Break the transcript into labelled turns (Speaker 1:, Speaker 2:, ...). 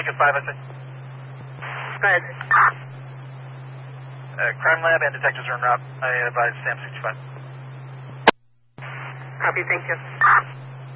Speaker 1: Lincoln 5, I say.
Speaker 2: Go ahead.
Speaker 1: Crime lab and detectives are en route. I advise Sam 65.
Speaker 2: Copy, thank you.